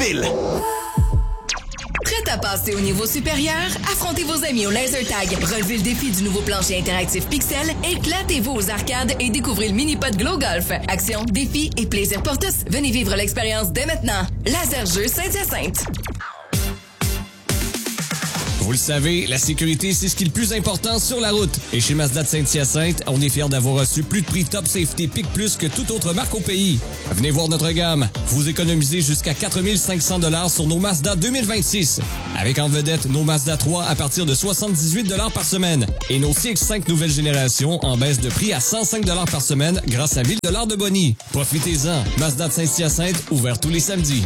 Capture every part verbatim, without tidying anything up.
Style. Prêt à passer au niveau supérieur? Affrontez vos amis au laser tag, relevez le défi du nouveau plancher interactif Pixel, éclatez-vous aux arcades et découvrez le mini-pod Glow Golf. Action, défi et plaisir pour tous. Venez vivre l'expérience dès maintenant. Laser Jeux Saint-Hyacinthe. Vous le savez, la sécurité, c'est ce qui est le plus important sur la route. Et chez Mazda de Saint-Hyacinthe, on est fiers d'avoir reçu plus de prix Top Safety Pick Plus que toute autre marque au pays. Venez voir notre gamme. Vous économisez jusqu'à quatre mille cinq cents dollars sur nos Mazda deux mille vingt-six. Avec en vedette nos Mazda trois à partir de soixante-dix-huit dollars par semaine. Et nos C X cinq nouvelle génération en baisse de prix à cent cinq dollars par semaine grâce à mille dollars de boni. Profitez-en. Mazda de Saint-Hyacinthe, ouvert tous les samedis.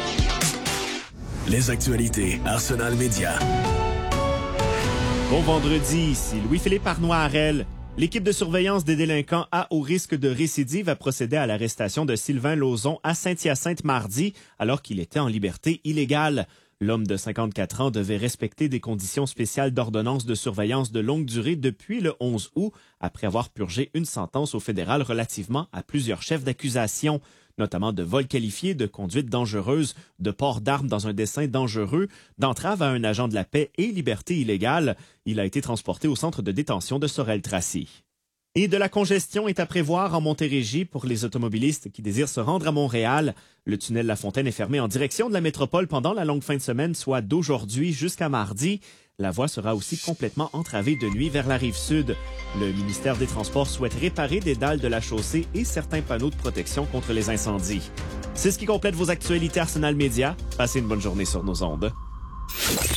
Les actualités Arsenal Média. Bon vendredi, ici Louis-Philippe Arnois-Harel. L'équipe de surveillance des délinquants à haut risque de récidive a procédé à l'arrestation de Sylvain Lauzon à Saint-Hyacinthe mardi, alors qu'il était en liberté illégale. L'homme de cinquante-quatre ans devait respecter des conditions spéciales d'ordonnance de surveillance de longue durée depuis le onze août, après avoir purgé une sentence au fédéral relativement à plusieurs chefs d'accusation, notamment de vol qualifié, de conduite dangereuse, de port d'armes dans un dessein dangereux, d'entrave à un agent de la paix et liberté illégale. Il a été transporté au centre de détention de Sorel-Tracy. Et de la congestion est à prévoir en Montérégie pour les automobilistes qui désirent se rendre à Montréal. Le tunnel La Fontaine est fermé en direction de la métropole pendant la longue fin de semaine, soit d'aujourd'hui jusqu'à mardi. La voie sera aussi complètement entravée de nuit vers la rive sud. Le ministère des Transports souhaite réparer des dalles de la chaussée et certains panneaux de protection contre les incendies. C'est ce qui complète vos actualités Arsenal Média. Passez une bonne journée sur nos ondes.